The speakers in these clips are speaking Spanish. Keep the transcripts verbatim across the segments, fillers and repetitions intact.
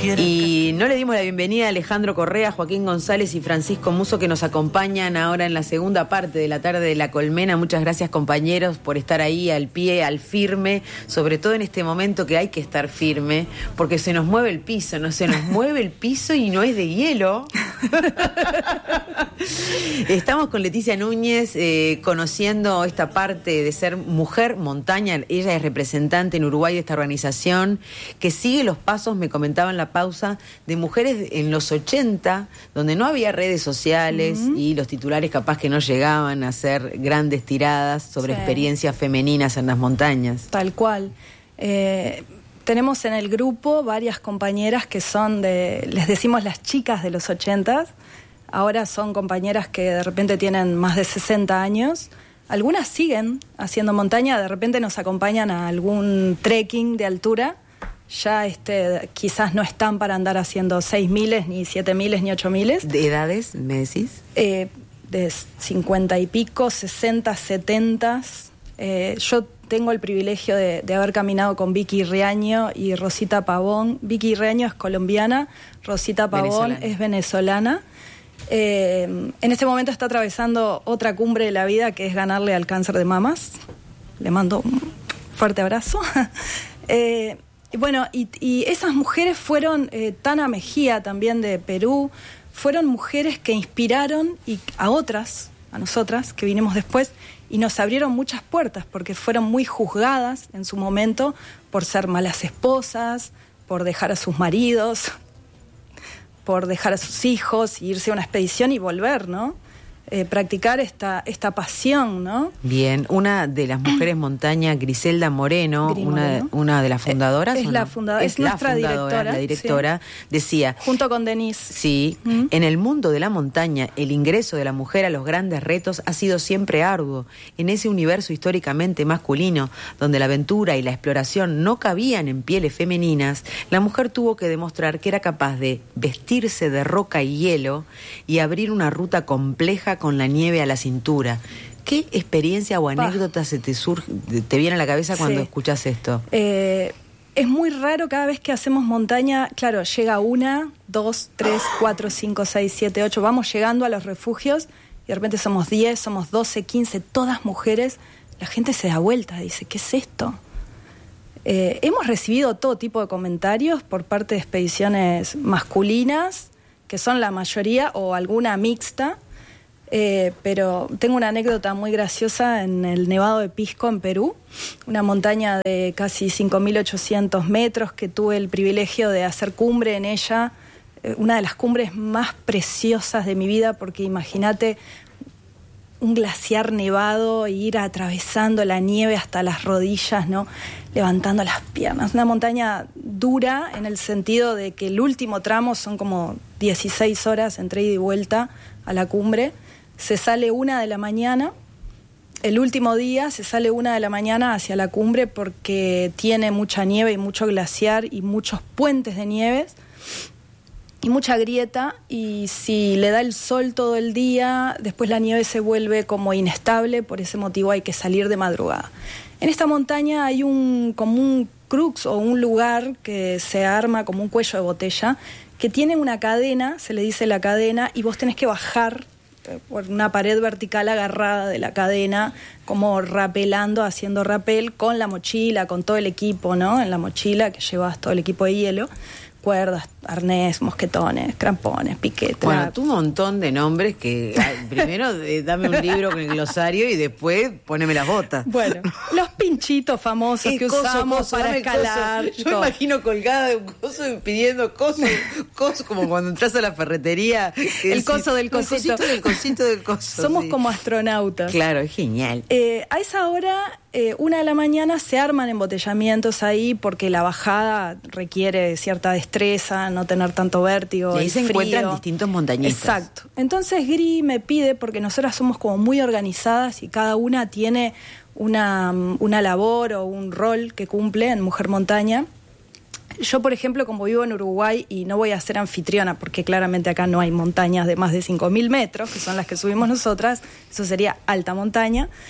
Y no le dimos la bienvenida a Alejandro Correa, Joaquín González y Francisco Musso, que nos acompañan ahora en la segunda parte de la tarde de La Colmena. Muchas gracias, compañeros, por estar ahí al pie, al firme, sobre todo en este momento que hay que estar firme, porque se nos mueve el piso, no se nos mueve el piso y no es de hielo. Estamos con Leticia Núñez, eh, conociendo esta parte de ser mujer montaña. Ella es representante en Uruguay de esta organización que sigue los pasos, me comentaba en la pausa, de mujeres en los ochenta, donde no había redes sociales uh-huh. y los titulares capaz que no llegaban a hacer grandes tiradas sobre sí. experiencias femeninas en las montañas. Tal cual. Eh, tenemos en el grupo varias compañeras que son de, les decimos las chicas de los ochentas, ahora son compañeras que de repente tienen más de sesenta años. Algunas siguen haciendo montaña, de repente nos acompañan a algún trekking de altura. Ya este, quizás no están para andar haciendo seis miles, ni siete miles, ni ocho miles. ¿De edades, me decís? Eh, de cincuenta y pico, sesenta, setenta. Eh, yo tengo el privilegio de, de haber caminado con Vicky Riaño y Rosita Pavón. Vicky Riaño es colombiana, Rosita Pavón venezolana. es venezolana. Eh, en este momento está atravesando otra cumbre de la vida, que es ganarle al cáncer de mamas. Le mando un fuerte abrazo. eh, Bueno, y, y esas mujeres fueron, eh, Tana Mejía también de Perú, fueron mujeres que inspiraron y a otras, a nosotras, que vinimos después, y nos abrieron muchas puertas, porque fueron muy juzgadas en su momento por ser malas esposas, por dejar a sus maridos, por dejar a sus hijos, y irse a una expedición y volver, ¿no? Eh, practicar esta, esta pasión, ¿no? Bien, una de las mujeres montaña, Griselda Moreno, Gris una, Moreno. una de las fundadoras. Es, ¿o la, no? fundadora, es, es la nuestra fundadora, directora. la directora, sí. Decía... Junto con Denise. Sí, ¿Mm? En el mundo de la montaña, el ingreso de la mujer a los grandes retos ha sido siempre arduo. En ese universo históricamente masculino, donde la aventura y la exploración no cabían en pieles femeninas, la mujer tuvo que demostrar que era capaz de vestirse de roca y hielo y abrir una ruta compleja con la nieve a la cintura. ¿Qué experiencia o anécdota bah. se te surge, te viene a la cabeza cuando sí. escuchas esto? Eh, es muy raro cada vez que hacemos montaña. Claro, llega una, dos, tres, cuatro, cinco, seis, siete, ocho. Vamos llegando a los refugios y de repente somos diez, somos doce, quince, todas mujeres. La gente se da vuelta, dice, ¿qué es esto? Eh, hemos recibido todo tipo de comentarios por parte de expediciones masculinas, que son la mayoría, o alguna mixta. Eh, pero tengo una anécdota muy graciosa en el Nevado de Pisco, en Perú, una montaña de casi cinco mil ochocientos metros que tuve el privilegio de hacer cumbre en ella, eh, una de las cumbres más preciosas de mi vida, porque imagínate un glaciar nevado e ir atravesando la nieve hasta las rodillas, ¿no? Levantando las piernas. Una montaña dura en el sentido de que el último tramo son como dieciséis horas entre ida y vuelta a la cumbre. Se sale una de la mañana, el último día se sale una de la mañana hacia la cumbre porque tiene mucha nieve y mucho glaciar y muchos puentes de nieves y mucha grieta, y si le da el sol todo el día, después la nieve se vuelve como inestable, por ese motivo hay que salir de madrugada. En esta montaña hay un como un crux o un lugar que se arma como un cuello de botella, que tiene una cadena, se le dice la cadena, y vos tenés que bajar por una pared vertical agarrada de la cadena, como rapelando, haciendo rapel con la mochila, con todo el equipo, ¿no? En la mochila que llevas todo el equipo de hielo, cuerdas, arnés, mosquetones, crampones, piquetes. Bueno, tú un montón de nombres que ay, primero eh, dame un libro con el glosario y después poneme las botas. Bueno, los pinchitos famosos que coso, usamos coso, para escalar. Yo me imagino colgada de un coso pidiendo cosas, coso, como cuando entras a la ferretería. El coso del cosito. El cosito del cosito del coso. Somos sí. como astronautas. Claro, es genial. Eh, a esa hora, eh, una de la mañana, se arman embotellamientos ahí porque la bajada requiere cierta destreza, no tener tanto vértigo. Y ahí se frío. encuentran distintos montañistas. Exacto. Entonces Gri me pide, porque nosotras somos como muy organizadas y cada una tiene una, una labor o un rol que cumple en Mujer Montaña. Yo, por ejemplo, como vivo en Uruguay y no voy a ser anfitriona, porque claramente acá no hay montañas de más de cinco mil metros, que son las que subimos nosotras, eso sería alta montaña.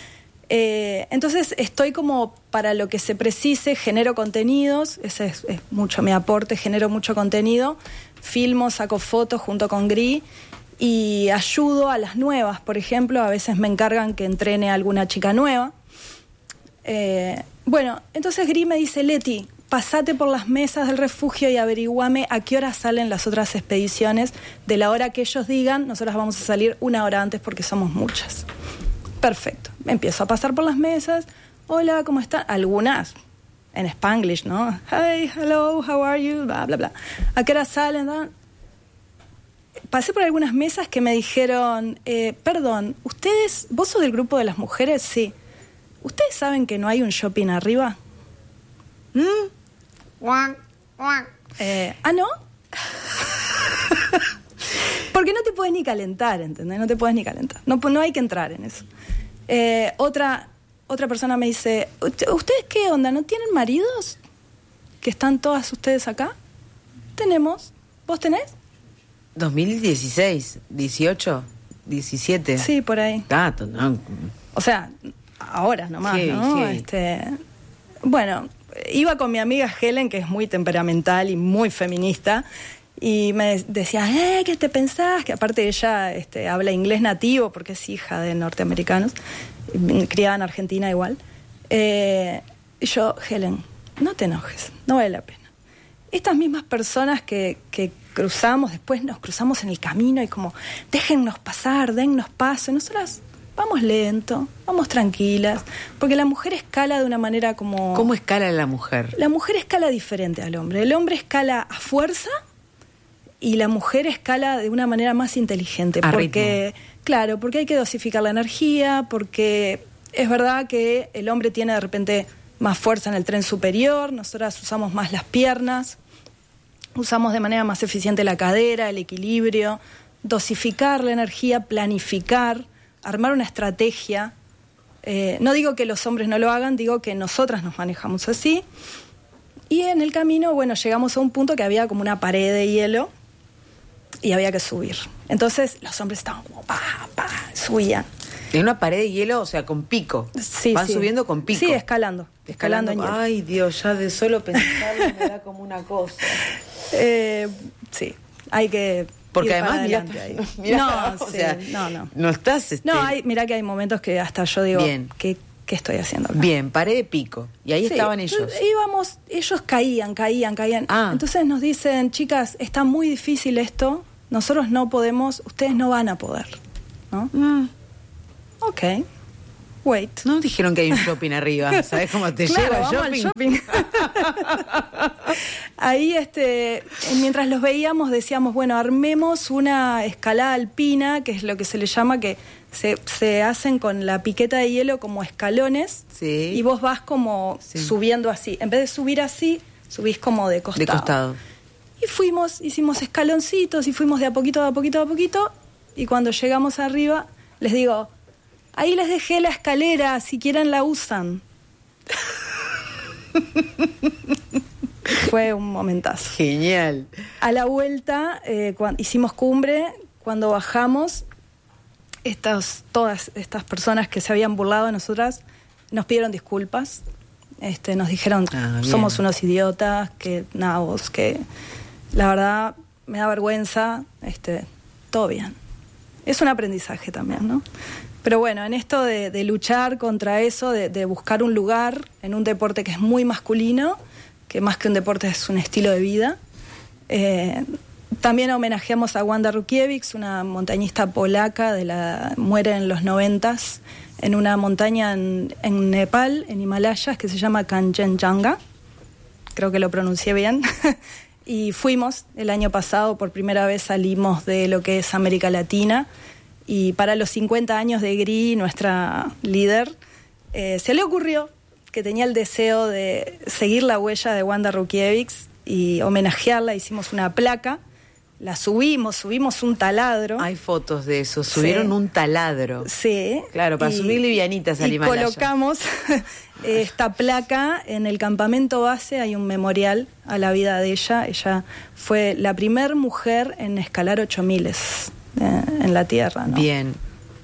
Eh, entonces estoy como para lo que se precise, genero contenidos, ese es, es mucho mi aporte, genero mucho contenido, filmo, saco fotos junto con Gri y ayudo a las nuevas, por ejemplo, a veces me encargan que entrene a alguna chica nueva. Eh, bueno, entonces Gri me dice, Leti, pasate por las mesas del refugio y averiguame a qué hora salen las otras expediciones. De la hora que ellos digan, nosotros vamos a salir una hora antes porque somos muchas. Perfecto. Empiezo a pasar por las mesas. Hola, ¿cómo están? Algunas en Spanglish, ¿no? Hi, hello, how are you? Bla, bla, bla. ¿A qué hora salen? ¿No? Pasé por algunas mesas que me dijeron, eh, perdón, ¿ustedes, vos sos del grupo de las mujeres? Sí. ¿Ustedes saben que no hay un shopping arriba? ¿Mm? Eh, ¿Ah, no? Porque no te puedes ni calentar, ¿entendés? No te puedes ni calentar. No, no hay que entrar en eso. Eh, otra, otra persona me dice, ¿ustedes qué onda? ¿No tienen maridos? ¿Que están todas ustedes acá? Tenemos. ¿Vos tenés? dos mil dieciséis, dieciocho, diecisiete. Sí, por ahí. Ah, no. O sea, ahora nomás, Sí, ¿no? sí. Este, bueno, iba con mi amiga Helen, que es muy temperamental y muy feminista, y me decía, eh, ¿qué te pensás? Que aparte ella este, habla inglés nativo, porque es hija de norteamericanos, criada en Argentina igual. Eh, y yo, Helen, no te enojes, no vale la pena. Estas mismas personas que, que cruzamos, después nos cruzamos en el camino y como, déjennos pasar, dennos paso, y nosotras vamos lento, vamos tranquilas, porque la mujer escala de una manera como... ¿Cómo escala la mujer? La mujer escala diferente al hombre. El hombre escala a fuerza y la mujer escala de una manera más inteligente. A porque, ritmo. Claro, porque hay que dosificar la energía, porque es verdad que el hombre tiene de repente más fuerza en el tren superior, nosotras usamos más las piernas, usamos de manera más eficiente la cadera, el equilibrio, dosificar la energía, planificar, armar una estrategia. Eh, no digo que los hombres no lo hagan, digo que nosotras nos manejamos así. Y en el camino, bueno, llegamos a un punto que había como una pared de hielo y había que subir. Entonces los hombres estaban como pa, pa, subían. En una pared de hielo, o sea, con pico. Sí, Van sí. subiendo con pico. Sí, escalando. Escalando, Escalando. en hielo. Ay, Dios, ya de solo pensarlo me da como una cosa. Eh, sí, hay que... Porque ir además, para mirá, adelante ahí. mirá, no, o sí, sea, no, no. no estás... Este... No, hay, mirá que hay momentos que hasta yo digo, Bien. ¿qué, qué estoy haciendo acá? Bien, pared de pico. Y ahí Sí, estaban ellos. Íbamos, ellos caían, caían, caían. Ah. Entonces nos dicen, chicas, está muy difícil esto, nosotros no podemos, ustedes no van a poder, ¿no? Mm. Ok, wait. No dijeron que hay un shopping arriba. ¿Sabes cómo te Claro, lleva el vamos al shopping? shopping. Ahí, este, mientras los veíamos, decíamos, bueno, armemos una escalada alpina, que es lo que se le llama, que se, se hacen con la piqueta de hielo como escalones, Sí. y vos vas como Sí. subiendo así. En vez de subir así, subís como de costado. De costado. Y fuimos, hicimos escaloncitos y fuimos de a poquito, de a poquito, de a poquito, y cuando llegamos arriba, les digo, ahí les dejé la escalera, si quieren la usan. Fue un momentazo. Genial. A la vuelta, eh, cuando hicimos cumbre, cuando bajamos, estas, todas estas personas que se habían burlado de nosotras nos pidieron disculpas. Este, nos dijeron, Ah, bien. somos unos idiotas, que nabos, que la verdad me da vergüenza. Este, todo bien. Es un aprendizaje también, ¿no? Pero bueno, en esto de, de luchar contra eso, de, de buscar un lugar en un deporte que es muy masculino, que más que un deporte es un estilo de vida. Eh, también homenajeamos a Wanda Rukiewicz, una montañista polaca, de la muere en los noventas, en una montaña en, en Nepal, en Himalayas, que se llama Kanchenjunga. Creo que lo pronuncié bien. Y fuimos el año pasado, por primera vez salimos de lo que es América Latina. Y para los cincuenta años de Gri, nuestra líder, eh, se le ocurrió que tenía el deseo de seguir la huella de Wanda Rukiewicz y homenajearla. Hicimos una placa, la subimos, subimos un taladro. Hay fotos de eso. Subieron Sí. un taladro. Sí. Claro, para y, subir livianitas al y Himalaya. colocamos esta placa en el campamento base. Hay un memorial a la vida de ella. Ella fue la primer mujer en escalar ocho miles eh, en la Tierra, ¿no? Bien.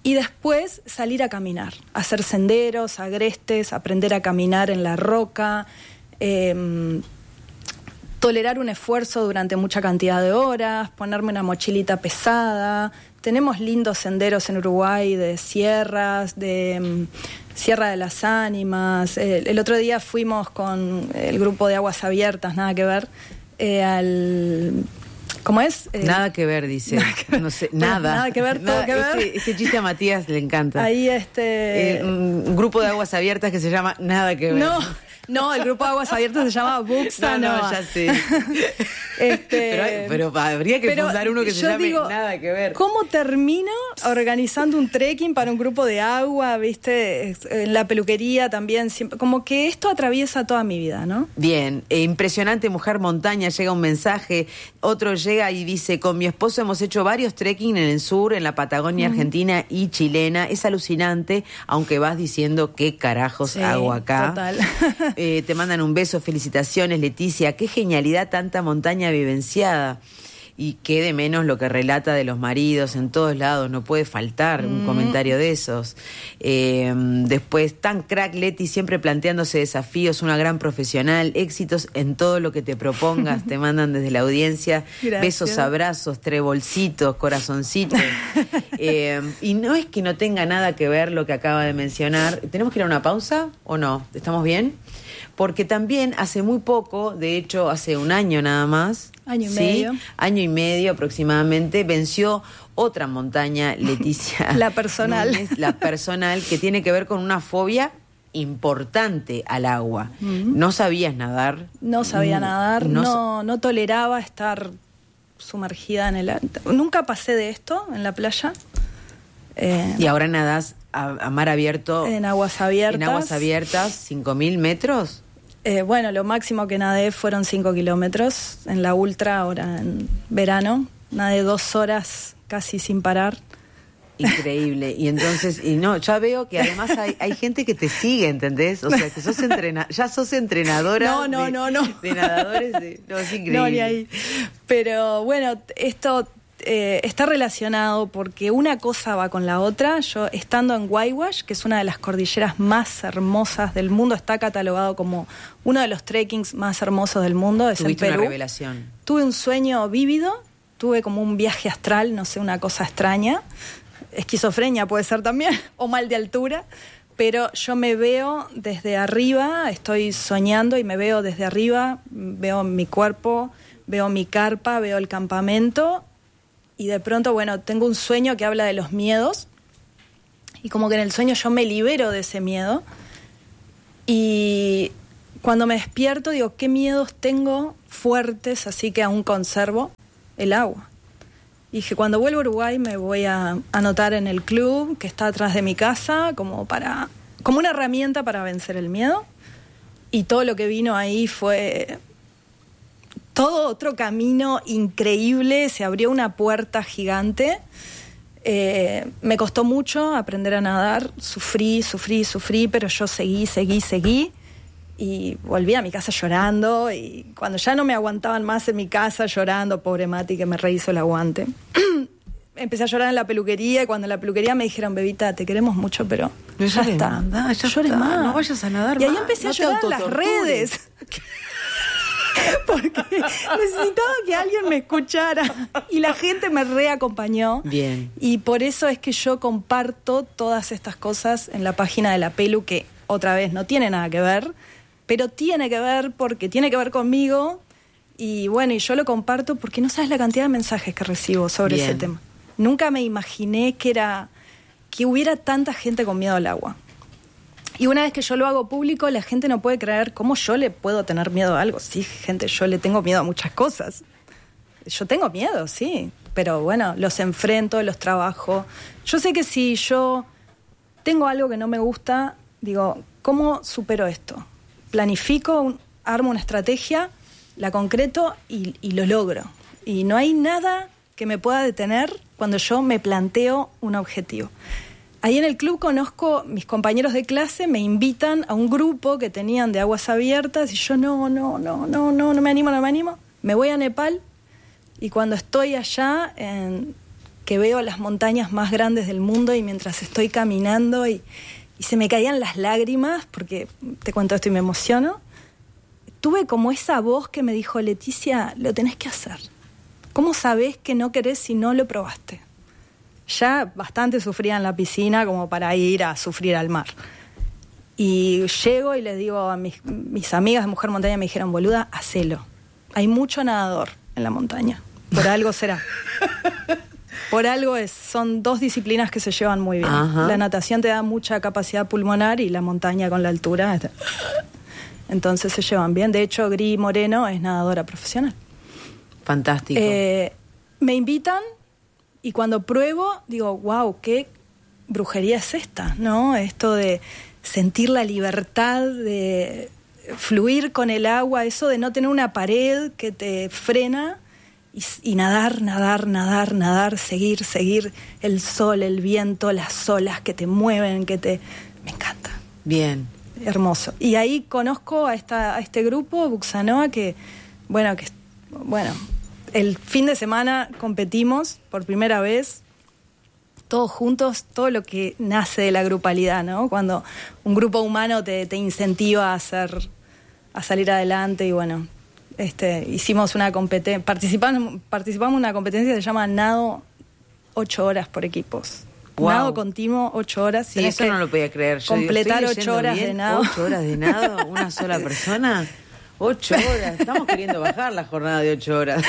Y después salir a caminar, hacer senderos, agrestes, aprender a caminar en la roca, eh, tolerar un esfuerzo durante mucha cantidad de horas, ponerme una mochilita pesada. Tenemos lindos senderos en Uruguay de sierras, de um, Sierra de las Ánimas. El, el otro día fuimos con el grupo de Aguas Abiertas, nada que ver, eh, al... ¿Cómo es? Eh, nada que ver, dice. Nada que ver, no sé, bueno, nada. Nada que ver, todo nada, que ver. Este, este chiste a Matías le encanta. Ahí este... Eh, un, un grupo de Aguas Abiertas que se llama Nada que ver. No, no, el grupo de Aguas Abiertas se llama Buxa. No, no, no, ya sé. este, pero, pero habría que pero fundar uno que se llame digo, Nada que ver. ¿Cómo termino organizando un trekking para un grupo de agua, viste? En la peluquería también, siempre, como que esto atraviesa toda mi vida, ¿no? Bien, eh, impresionante Mujer Montaña, llega un mensaje, otro llega y dice, con mi esposo hemos hecho varios trekking en el sur, en la Patagonia mm. argentina y chilena, es alucinante, aunque vas diciendo qué carajos sí, hago acá. Total. Eh, te mandan un beso, felicitaciones Leticia, qué genialidad tanta montaña vivenciada. Y qué de menos lo que relata de los maridos en todos lados, no puede faltar un mm. comentario de esos. Eh, después, tan crack Leti, siempre planteándose desafíos, una gran profesional, éxitos en todo lo que te propongas, te mandan desde la audiencia. Gracias. Besos, abrazos, trebolcitos, corazoncitos. eh, y no es que no tenga nada que ver lo que acaba de mencionar. ¿Tenemos que ir a una pausa o no? ¿Estamos bien? Porque también hace muy poco, de hecho hace un año nada más, año y ¿sí? medio, año y medio aproximadamente, venció otra montaña, Leticia. La personal. Núñez, la personal, que tiene que ver con una fobia importante al agua. Mm. ¿No sabías nadar? No sabía mm. nadar, no, no, no toleraba estar sumergida en el... Nunca pasé de esto en la playa. Eh, y ahora nadás a, a mar abierto. En aguas abiertas. En aguas abiertas, cinco mil metros. Eh, bueno, lo máximo que nadé fueron cinco kilómetros en la ultra, ahora en verano. Nadé dos horas casi sin parar. Increíble. Y entonces, y no, ya veo que además hay, hay gente que te sigue, ¿entendés? O sea, que sos entrena, ya sos entrenadora. No, no, de, no, no. De nadadores. De, no, es increíble. No, ni ahí. Pero bueno, esto... Eh, está relacionado porque una cosa va con la otra. Yo, estando en Waiwash, que es una de las cordilleras más hermosas del mundo, está catalogado como uno de los trekkings más hermosos del mundo, es en Perú. Una revelación. Tuve un sueño vívido, tuve como un viaje astral, no sé, una cosa extraña. Esquizofrenia puede ser también, o mal de altura. Pero yo me veo desde arriba, estoy soñando y me veo desde arriba, veo mi cuerpo, veo mi carpa, veo el campamento. Y de pronto, bueno, tengo un sueño que habla de los miedos. Y como que en el sueño yo me libero de ese miedo. Y cuando me despierto digo, ¿qué miedos tengo fuertes? Así que aún conservo el agua. Y dije, cuando vuelvo a Uruguay me voy a anotar en el club que está atrás de mi casa, como, para, como una herramienta para vencer el miedo. Y todo lo que vino ahí fue... todo otro camino increíble, se abrió una puerta gigante. Eh, me costó mucho aprender a nadar, sufrí, sufrí, sufrí, pero yo seguí, seguí, seguí. Y volví a mi casa llorando, y cuando ya no me aguantaban más en mi casa llorando, pobre Mati que me rehizo el aguante. Empecé a llorar en la peluquería, y cuando en la peluquería me dijeron, bebita, te queremos mucho, pero no ya está, nada, ya llores está, más. No vayas a nadar y más. Y ahí empecé no a llorar en las redes. Porque necesitaba que alguien me escuchara y la gente me reacompañó. Bien. Y por eso es que yo comparto todas estas cosas en la página de la Pelu, que otra vez no tiene nada que ver, pero tiene que ver porque tiene que ver conmigo. Y bueno, y yo lo comparto porque no sabes la cantidad de mensajes que recibo sobre Bien. ese tema. Nunca me imaginé que era que hubiera tanta gente con miedo al agua. Y una vez que yo lo hago público, la gente no puede creer cómo yo le puedo tener miedo a algo. Sí, gente, yo le tengo miedo a muchas cosas. Yo tengo miedo, sí, pero bueno, los enfrento, los trabajo. Yo sé que si yo tengo algo que no me gusta, digo, ¿cómo supero esto? Planifico, un, armo una estrategia, la concreto y, y lo logro. Y no hay nada que me pueda detener cuando yo me planteo un objetivo. Ahí en el club conozco, mis compañeros de clase me invitan a un grupo que tenían de aguas abiertas y yo no, no, no, no, no, no me animo, no me animo. Me voy a Nepal y cuando estoy allá, en que veo las montañas más grandes del mundo y mientras estoy caminando y, y se me caían las lágrimas, porque te cuento esto y me emociono, tuve como esa voz que me dijo, Leticia, lo tenés que hacer. ¿Cómo sabés que no querés si no lo probaste? Ya bastante sufría en la piscina como para ir a sufrir al mar. Y llego y les digo a mis, mis amigas de Mujer Montaña, me dijeron, boluda, hacelo. Hay mucho nadador en la montaña. Por algo será. Por algo es. Son dos disciplinas que se llevan muy bien. Ajá. La natación te da mucha capacidad pulmonar y la montaña con la altura. Entonces se llevan bien. De hecho, Gri Moreno es nadadora profesional. Fantástico. Eh, me invitan y cuando pruebo digo, wow, qué brujería es esta, ¿no? Esto de sentir la libertad de fluir con el agua, eso de no tener una pared que te frena y, y nadar, nadar, nadar, nadar, seguir, seguir el sol, el viento, las olas que te mueven, que te... Me encanta. Bien. Hermoso. Y ahí conozco a, esta, a este grupo, Buxanoa, que, bueno, que, bueno, el fin de semana competimos por primera vez, todos juntos, todo lo que nace de la grupalidad, ¿no? Cuando un grupo humano te, te incentiva a hacer, a salir adelante y bueno, este, hicimos una competencia, participamos, participamos en una competencia que se llama nado ocho horas por equipos. Wow. Nado continuo, ocho horas. Sí, eso no lo podía creer. Yo completar digo, ocho horas bien, de nado. ¿Ocho horas de nado? ¿Una sola persona? Ocho horas. Estamos queriendo bajar la jornada de ocho horas.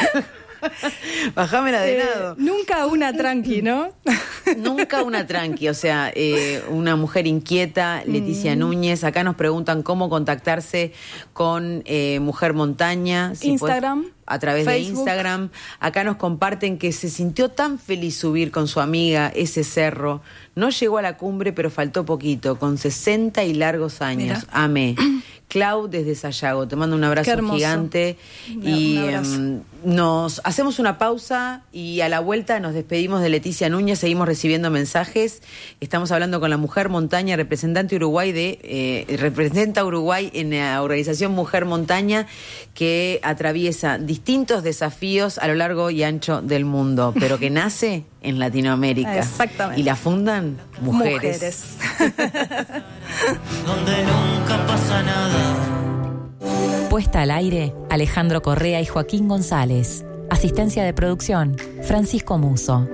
Bajámela de eh, nado. Nunca una tranqui, ¿no? Nunca una tranqui, o sea, eh, una mujer inquieta, Leticia mm. Núñez. Acá nos preguntan cómo contactarse con eh, Mujer Montaña. Si Instagram. Puedes, a través Facebook. De Instagram. Acá nos comparten que se sintió tan feliz subir con su amiga ese cerro. No llegó a la cumbre, pero faltó poquito, con sesenta y largos años. Mira. Amé. Clau desde Sayago, te mando un abrazo gigante. Un, y un abrazo. Um, nos hacemos una pausa y a la vuelta nos despedimos de Leticia Núñez, seguimos recibiendo mensajes. Estamos hablando con la Mujer Montaña, representante Uruguay de eh, representa a Uruguay en la organización Mujer Montaña, que atraviesa distintos desafíos a lo largo y ancho del mundo, pero que nace en Latinoamérica. Exactamente. Y la fundan mujeres. Mujeres. Donde nunca pasa nada. Puesta al aire, Alejandro Correa y Joaquín González. Asistencia de producción, Francisco Muso.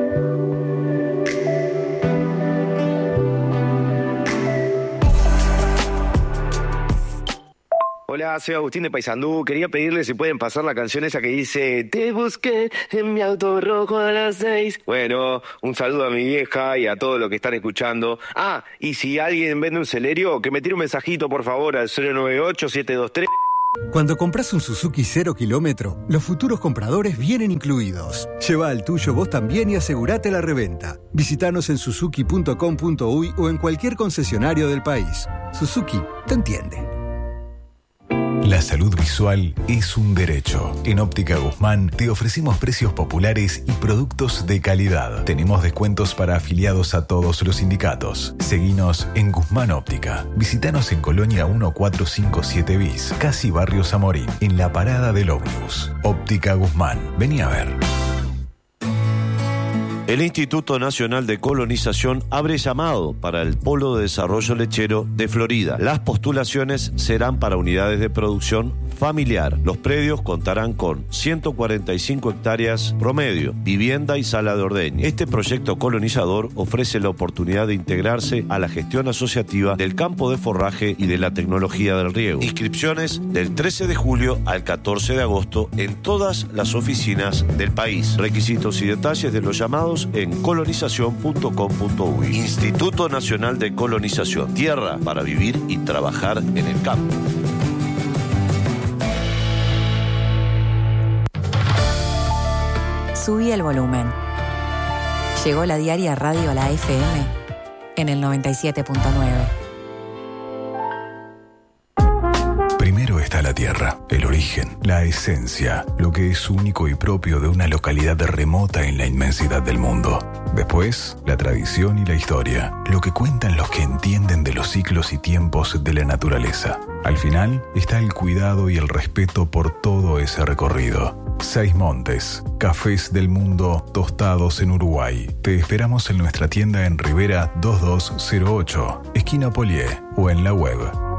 Hola, soy Agustín de Paysandú. Quería pedirle si pueden pasar la canción esa que dice te busqué en mi auto rojo a las seis. Bueno, un saludo a mi vieja y a todos los que están escuchando. Ah, y si alguien vende un Celerio, que me tire un mensajito por favor al cero nueve ocho siete dos tres. Cuando compras un Suzuki cero kilómetro, los futuros compradores vienen incluidos. Lleva al tuyo vos también y asegurate la reventa. Visítanos en suzuki punto com punto uy o en cualquier concesionario del país. Suzuki te entiende. La salud visual es un derecho. En Óptica Guzmán te ofrecimos precios populares y productos de calidad. Tenemos descuentos para afiliados a todos los sindicatos. Seguinos en Guzmán Óptica. Visítanos en Colonia mil cuatrocientos cincuenta y siete bis, casi Barrio Zamorín, en la parada del ómnibus. Óptica Guzmán. Vení a ver. El Instituto Nacional de Colonización abre llamado para el Polo de Desarrollo Lechero de Florida. Las postulaciones serán para unidades de producción familiar. Los predios contarán con ciento cuarenta y cinco hectáreas promedio, vivienda y sala de ordeño. Este proyecto colonizador ofrece la oportunidad de integrarse a la gestión asociativa del campo de forraje y de la tecnología del riego. Inscripciones del trece de julio al catorce de agosto en todas las oficinas del país. Requisitos y detalles de los llamados en colonización punto com punto uy. Instituto Nacional de Colonización. Tierra para vivir y trabajar en el campo. Subí el volumen. Llegó la diaria Radio La F M en el noventa y siete punto nueve. Primero está la tierra, el origen, la esencia, lo que es único y propio de una localidad remota en la inmensidad del mundo. Después, la tradición y la historia, lo que cuentan los que entienden de los ciclos y tiempos de la naturaleza. Al final, está el cuidado y el respeto por todo ese recorrido. Seis Montes, cafés del mundo tostados en Uruguay. Te esperamos en nuestra tienda en Rivera dos dos cero ocho, esquina Polié, o en la web.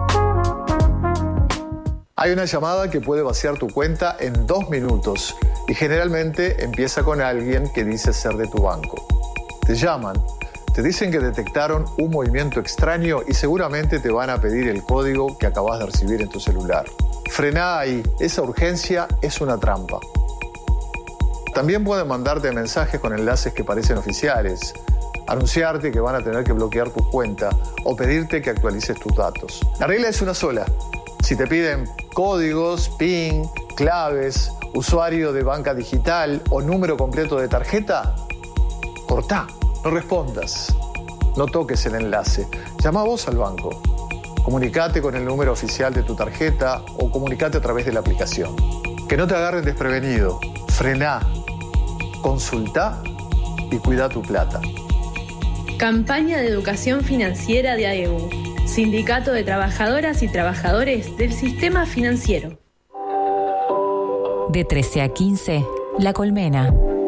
Hay una llamada que puede vaciar tu cuenta en dos minutos y generalmente empieza con alguien que dice ser de tu banco. Te llaman, te dicen que detectaron un movimiento extraño y seguramente te van a pedir el código que acabas de recibir en tu celular. Frená ahí, esa urgencia es una trampa. También pueden mandarte mensajes con enlaces que parecen oficiales, anunciarte que van a tener que bloquear tu cuenta o pedirte que actualices tus datos. La regla es una sola. Si te piden códigos, PIN, claves, usuario de banca digital o número completo de tarjeta, cortá, no respondas, no toques el enlace. Llama vos al banco. Comunicate con el número oficial de tu tarjeta o comunicate a través de la aplicación. Que no te agarren desprevenido. Frená, consultá y cuida tu plata. Campaña de educación financiera de A E U. Sindicato de Trabajadoras y Trabajadores del Sistema Financiero. De trece a quince, La Colmena.